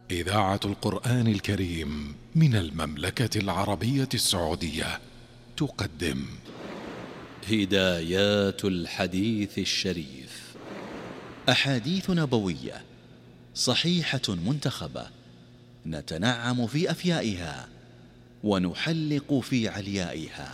إذاعة القرآن الكريم من المملكة العربية السعودية تقدم هدايات الحديث الشريف، أحاديث نبوية صحيحة منتخبة، نتنعم في أفيائها ونحلق في عليائها.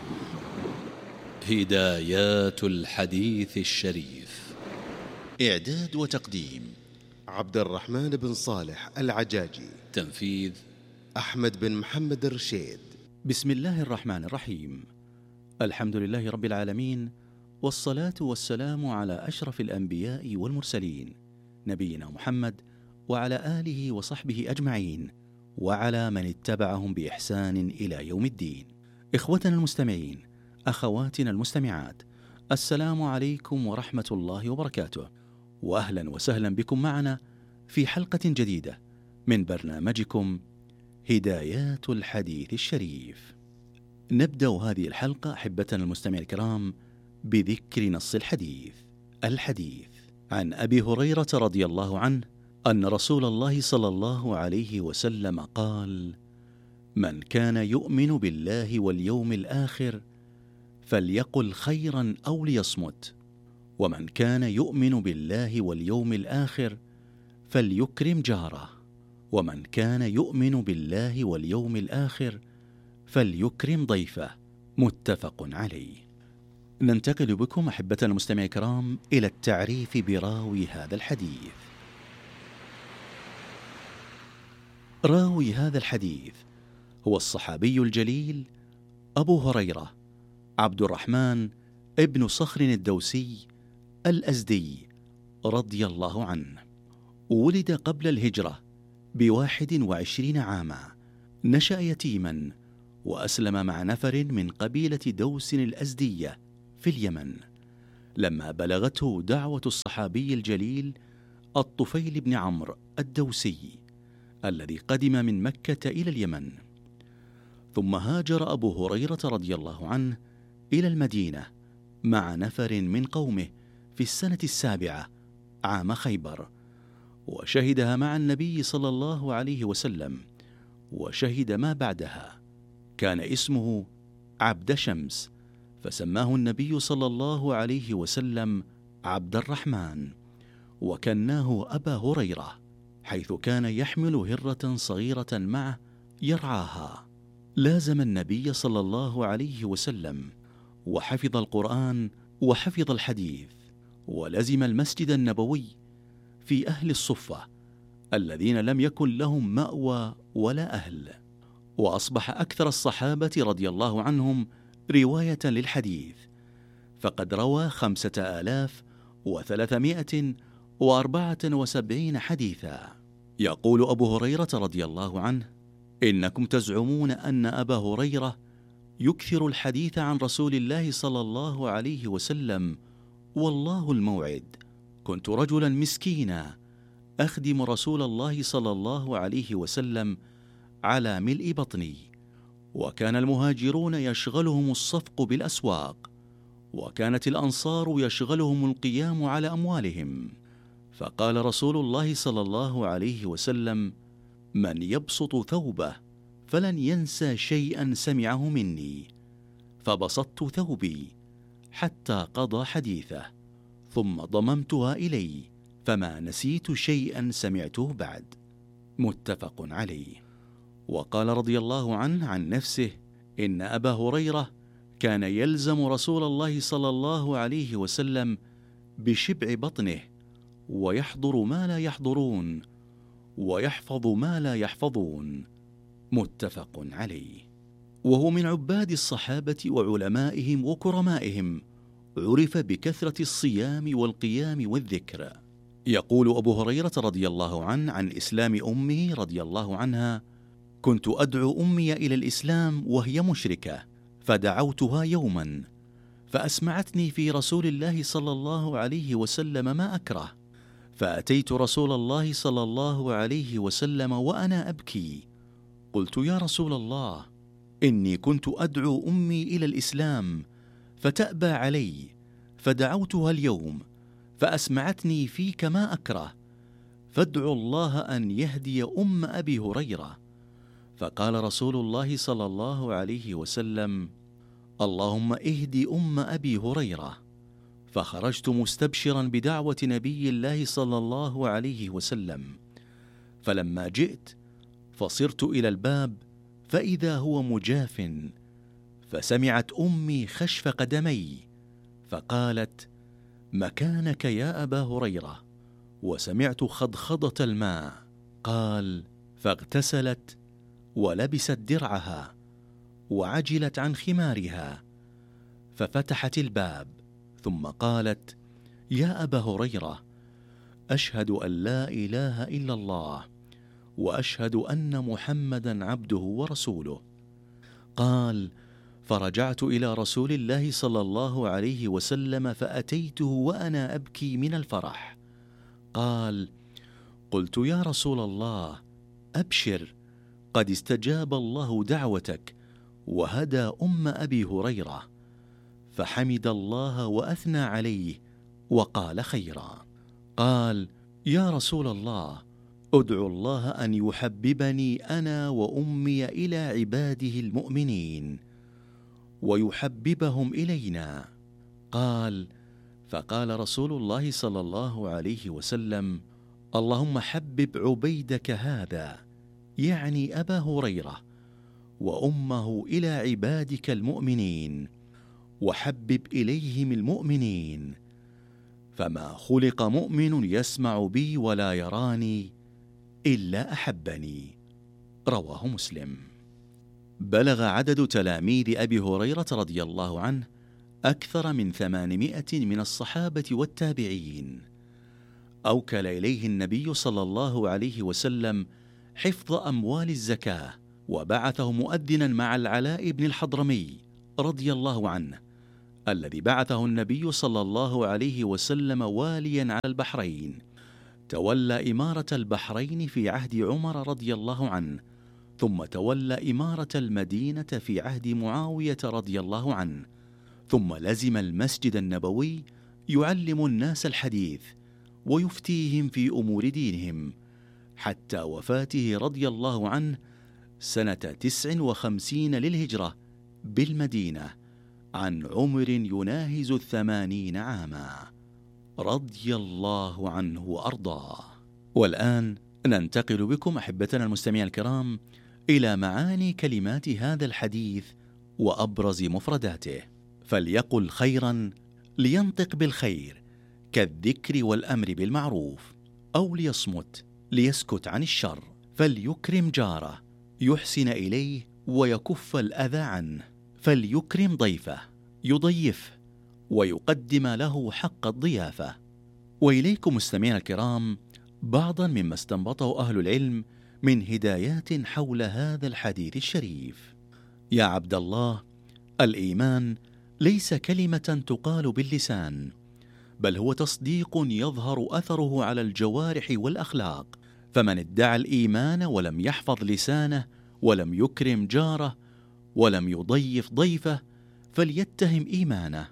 هدايات الحديث الشريف، إعداد وتقديم عبد الرحمن بن صالح العجاجي، تنفيذ أحمد بن محمد الرشيد. بسم الله الرحمن الرحيم. الحمد لله رب العالمين، والصلاة والسلام على أشرف الأنبياء والمرسلين، نبينا محمد وعلى آله وصحبه أجمعين، وعلى من اتبعهم بإحسان إلى يوم الدين. إخوتنا المستمعين، أخواتنا المستمعات، السلام عليكم ورحمة الله وبركاته، وأهلا وسهلا بكم معنا في حلقة جديدة من برنامجكم هدايات الحديث الشريف. نبدأ هذه الحلقة أحبتنا المستمعين الكرام بذكر نص الحديث عن أبي هريرة رضي الله عنه أن رسول الله صلى الله عليه وسلم قال: من كان يؤمن بالله واليوم الآخر فليقل خيرا أو ليصمت، ومن كان يؤمن بالله واليوم الآخر فليكرم جاره، ومن كان يؤمن بالله واليوم الآخر فليكرم ضيفه. متفق عليه. ننتقل بكم أحبتنا المستمعين الكرام إلى التعريف براوي هذا الحديث. راوي هذا الحديث هو الصحابي الجليل أبو هريرة عبد الرحمن ابن صخر الدوسي الأزدي رضي الله عنه. ولد قبل الهجرة ب21 عاما، نشأ يتيما، وأسلم مع نفر من قبيلة دوس الأزدية في اليمن لما بلغته دعوة الصحابي الجليل الطفيل بن عمرو الدوسي الذي قدم من مكة إلى اليمن. ثم هاجر أبو هريرة رضي الله عنه إلى المدينة مع نفر من قومه في السنة 7 عام خيبر، وشهدها مع النبي صلى الله عليه وسلم، وشهد ما بعدها. كان اسمه عبد شمس، فسماه النبي صلى الله عليه وسلم عبد الرحمن، وكناه أبا هريرة، حيث كان يحمل هرة صغيرة معه يرعاها. لازم النبي صلى الله عليه وسلم، وحفظ القرآن وحفظ الحديث، ولزم المسجد النبوي في أهل الصفة الذين لم يكن لهم مأوى ولا أهل. وأصبح أكثر الصحابة رضي الله عنهم رواية للحديث، فقد روى 5374 حديثا. يقول أبو هريرة رضي الله عنه: إنكم تزعمون أن أبا هريرة يكثر الحديث عن رسول الله صلى الله عليه وسلم، والله الموعد. كنت رجلا مسكينا أخدم رسول الله صلى الله عليه وسلم على ملء بطني، وكان المهاجرون يشغلهم الصفق بالأسواق، وكانت الأنصار يشغلهم القيام على أموالهم. فقال رسول الله صلى الله عليه وسلم: من يبسط ثوبه فلن ينسى شيئا سمعه مني. فبسطت ثوبي حتى قضى حديثه، ثم ضممتها إلي، فما نسيت شيئا سمعته بعد. متفق عليه. وقال رضي الله عنه عن نفسه: إن أبا هريرة كان يلزم رسول الله صلى الله عليه وسلم بشبع بطنه، ويحضر ما لا يحضرون، ويحفظ ما لا يحفظون. متفق عليه. وهو من عباد الصحابة وعلمائهم وكرمائهم، عرف بكثرة الصيام والقيام والذكر. يقول أبو هريرة رضي الله عنه عن إسلام أمه رضي الله عنها: كنت أدعو أمي إلى الإسلام وهي مشركة، فدعوتها يوما فأسمعتني في رسول الله صلى الله عليه وسلم ما أكره، فأتيت رسول الله صلى الله عليه وسلم وأنا أبكي، قلت: يا رسول الله، إني كنت أدعو أمي إلى الإسلام فتأبى علي، فدعوتها اليوم فأسمعتني فيك ما أكره، فادعوا الله أن يهدي أم أبي هريرة. فقال رسول الله صلى الله عليه وسلم: اللهم اهد أم أبي هريرة. فخرجت مستبشرا بدعوة نبي الله صلى الله عليه وسلم. فلما جئت فصرت إلى الباب فإذا هو مجاف، فسمعت أمي خشف قدمي فقالت: مكانك يا أبا هريرة. وسمعت خضخضة الماء. قال: فاغتسلت ولبست درعها وعجلت عن خمارها، ففتحت الباب، ثم قالت: يا أبا هريرة، أشهد أن لا إله إلا الله وأشهد أن محمدا عبده ورسوله. قال: فرجعت إلى رسول الله صلى الله عليه وسلم فأتيته وأنا أبكي من الفرح. قال: قلت: يا رسول الله، أبشر، قد استجاب الله دعوتك وهدى أم أبي هريرة. فحمد الله وأثنى عليه وقال خيرا. قال: يا رسول الله، أدعو الله أن يحببني أنا وأمي إلى عباده المؤمنين ويحببهم إلينا. قال: فقال رسول الله صلى الله عليه وسلم: اللهم حبب عبيدك هذا، يعني أبا هريرة، وأمه إلى عبادك المؤمنين، وحبب إليهم المؤمنين، فما خلق مؤمن يسمع بي ولا يراني إلا أحبني. رواه مسلم. بلغ عدد تلاميذ أبي هريرة رضي الله عنه أكثر من 800 من الصحابة والتابعين. أوكل إليه النبي صلى الله عليه وسلم حفظ أموال الزكاة، وبعثه مؤذنا مع العلاء بن الحضرمي رضي الله عنه، الذي بعثه النبي صلى الله عليه وسلم واليا على البحرين. تولى إمارة البحرين في عهد عمر رضي الله عنه، ثم تولى إمارة المدينة في عهد معاوية رضي الله عنه، ثم لزم المسجد النبوي يعلم الناس الحديث ويفتيهم في أمور دينهم، حتى وفاته رضي الله عنه سنة 59 للهجرة بالمدينة، عن عمر يناهز 80 عاما، رضي الله عنه وأرضاه. والآن ننتقل بكم أحبتنا المستمعين الكرام إلى معاني كلمات هذا الحديث وأبرز مفرداته. فليقل خيرا، لينطق بالخير كالذكر والأمر بالمعروف، أو ليصمت، ليسكت عن الشر. فليكرم جاره، يحسن إليه ويكف الأذى عنه. فليكرم ضيفه، يضيفه ويقدم له حق الضيافة. وإليكم مستمعينا الكرام بعضا مما استنبطه أهل العلم من هدايات حول هذا الحديث الشريف. يا عبد الله، الإيمان ليس كلمة تقال باللسان، بل هو تصديق يظهر أثره على الجوارح والأخلاق. فمن ادعى الإيمان ولم يحفظ لسانه ولم يكرم جاره ولم يضيف ضيفه فليتهم إيمانه.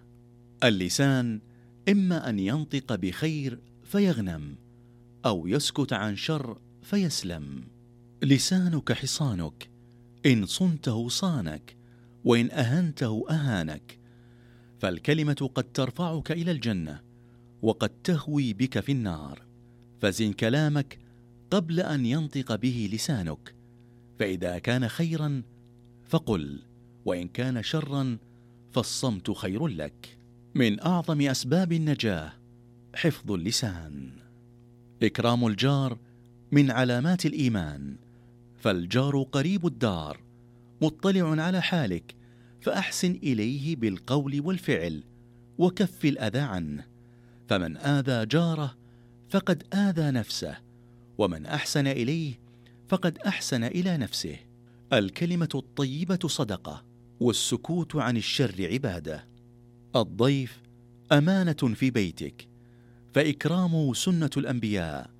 اللسان إما أن ينطق بخير فيغنم، أو يسكت عن شر فيسلم. لسانك حصانك، إن صنته صانك، وإن أهنته أهانك. فالكلمة قد ترفعك إلى الجنة وقد تهوي بك في النار. فزن كلامك قبل أن ينطق به لسانك، فإذا كان خيرا فقل، وإن كان شرا فالصمت خير لك. من أعظم أسباب النجاة حفظ اللسان. إكرام الجار من علامات الإيمان، فالجار قريب الدار مطلع على حالك، فأحسن إليه بالقول والفعل وكف الأذى عنه. فمن آذى جاره فقد آذى نفسه، ومن أحسن إليه فقد أحسن إلى نفسه. الكلمة الطيبة صدقة، والسكوت عن الشر عبادة. الضيف أمانة في بيتك، فإكرامه سنة الأنبياء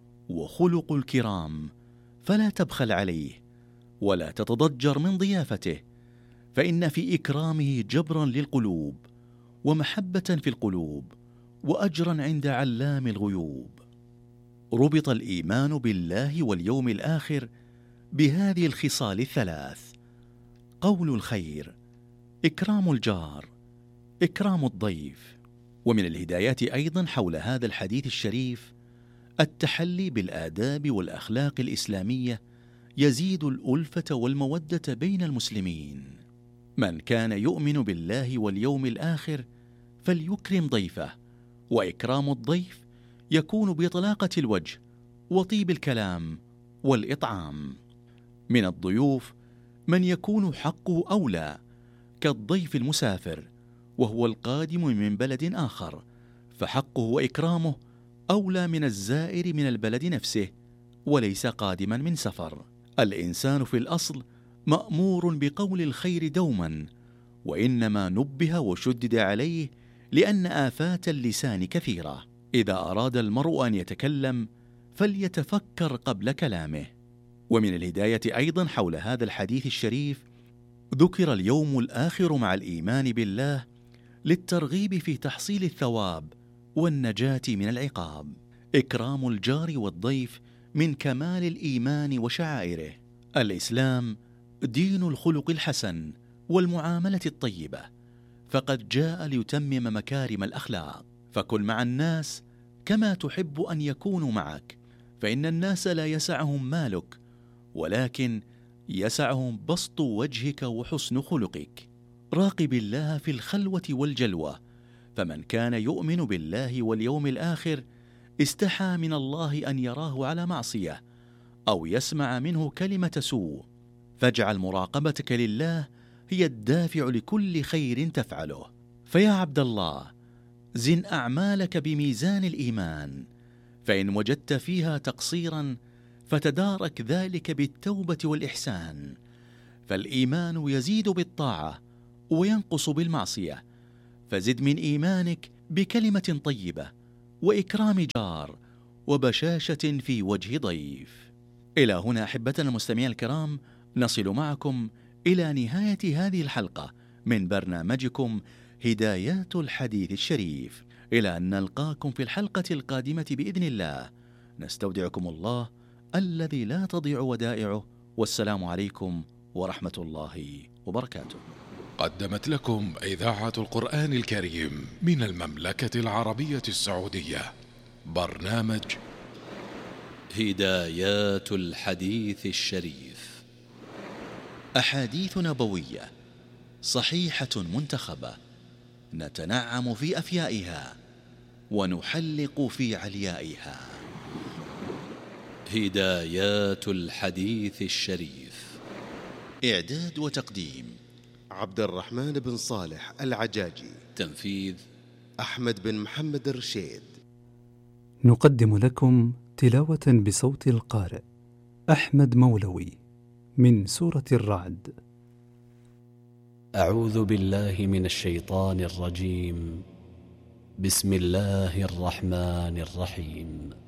وخلق الكرام، فلا تبخل عليه ولا تتضجر من ضيافته، فإن في إكرامه جبرا للقلوب ومحبة في القلوب وأجرا عند علام الغيوب. ربط الإيمان بالله واليوم الآخر بهذه الخصال الثلاث: قول الخير، إكرام الجار، إكرام الضيف. ومن الهدايات أيضا حول هذا الحديث الشريف التحلي بالآداب والأخلاق الإسلامية يزيد الألفة والمودة بين المسلمين. من كان يؤمن بالله واليوم الآخر فليكرم ضيفه، وإكرام الضيف يكون بطلاقة الوجه وطيب الكلام والإطعام. من الضيوف من يكون حقه أولى كالضيف المسافر وهو القادم من بلد آخر، فحقه وإكرامه أولى من الزائر من البلد نفسه وليس قادما من سفر. الإنسان في الأصل مأمور بقول الخير دوما، وإنما نبه وشدد عليه لأن آفات اللسان كثيرة. إذا أراد المرء أن يتكلم فليتفكر قبل كلامه. ومن الهداية أيضا حول هذا الحديث الشريف ذكر اليوم الآخر مع الإيمان بالله للترغيب في تحصيل الثواب والنجاة من العقاب. إكرام الجار والضيف من كمال الإيمان وشعائره. الإسلام دين الخلق الحسن والمعاملة الطيبة، فقد جاء ليتمم مكارم الأخلاق. فكن مع الناس كما تحب أن يكونوا معك، فإن الناس لا يسعهم مالك، ولكن يسعهم بسط وجهك وحسن خلقك. راقب الله في الخلوة والجلوة، فمن كان يؤمن بالله واليوم الآخر استحى من الله أن يراه على معصية أو يسمع منه كلمة سوء، فاجعل مراقبتك لله هي الدافع لكل خير تفعله. فيا عبد الله، زن أعمالك بميزان الإيمان، فإن وجدت فيها تقصيرا فتدارك ذلك بالتوبة والإحسان، فالإيمان يزيد بالطاعة وينقص بالمعصية، فزد من إيمانك بكلمة طيبة وإكرام جار وبشاشة في وجه ضيف. إلى هنا أحبتنا المستمعين الكرام نصل معكم إلى نهاية هذه الحلقة من برنامجكم هدايات الحديث الشريف. إلى أن نلقاكم في الحلقة القادمة بإذن الله، نستودعكم الله الذي لا تضيع ودائعه، والسلام عليكم ورحمة الله وبركاته. قدمت لكم إذاعة القرآن الكريم من المملكة العربية السعودية برنامج هدايات الحديث الشريف، أحاديث نبوية صحيحة منتخبة نتنعم في أفيائها ونحلق في عليائها. هدايات الحديث الشريف، إعداد وتقديم عبد الرحمن بن صالح العجاجي، تنفيذ أحمد بن محمد الرشيد. نقدم لكم تلاوة بصوت القارئ أحمد مولوي من سورة الرعد. أعوذ بالله من الشيطان الرجيم. بسم الله الرحمن الرحيم.